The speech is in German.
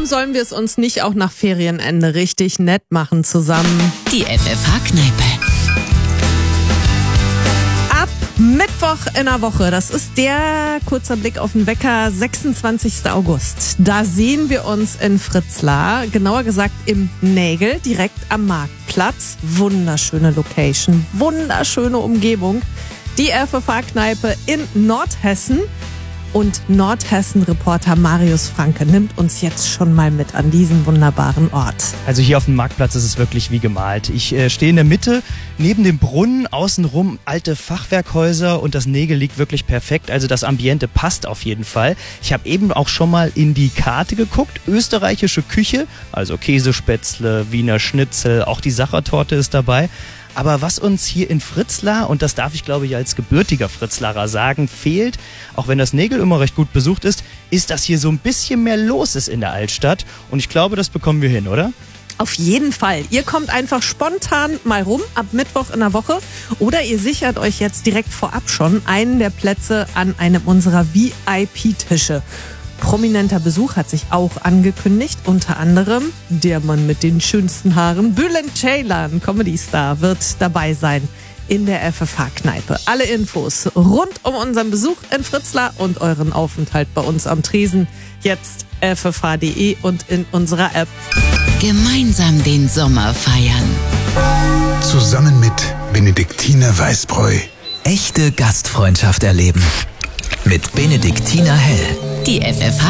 sollen wir es uns nicht auch nach Ferienende richtig nett machen zusammen? Die FFH-Kneipe. Ab Mittwoch in der Woche, das ist der kurzer Blick auf den Wecker, 26. August. Da sehen wir uns in Fritzlar, genauer gesagt im Nägel, direkt am Marktplatz. Wunderschöne Location, wunderschöne Umgebung. Die FFH-Kneipe in Nordhessen. Und Nordhessen-Reporter Marius Franke nimmt uns jetzt schon mal mit an diesen wunderbaren Ort. Also hier auf dem Marktplatz ist es wirklich wie gemalt. Ich stehe in der Mitte, neben dem Brunnen, außenrum alte Fachwerkhäuser und das Nägel liegt wirklich perfekt. Also das Ambiente passt auf jeden Fall. Ich habe eben auch schon mal in die Karte geguckt. Österreichische Küche, also Käsespätzle, Wiener Schnitzel, auch die Sachertorte ist dabei. Aber was uns hier in Fritzlar, und das darf ich glaube ich als gebürtiger Fritzlarer sagen, fehlt, auch wenn das Nägel immer recht gut besucht ist, dass hier so ein bisschen mehr los ist in der Altstadt. Und ich glaube, das bekommen wir hin, oder? Auf jeden Fall. Ihr kommt einfach spontan mal rum ab Mittwoch in der Woche oder ihr sichert euch jetzt direkt vorab schon einen der Plätze an einem unserer VIP-Tische. Prominenter Besuch hat sich auch angekündigt, unter anderem der Mann mit den schönsten Haaren, Bülent Ceylan, Comedy-Star, wird dabei sein in der FFH-Kneipe. Alle Infos rund um unseren Besuch in Fritzlar und euren Aufenthalt bei uns am Tresen jetzt ffh.de und in unserer App. Gemeinsam den Sommer feiern. Zusammen mit Benediktiner Weißbräu. Echte Gastfreundschaft erleben. Mit Benediktiner Hell. Die FFH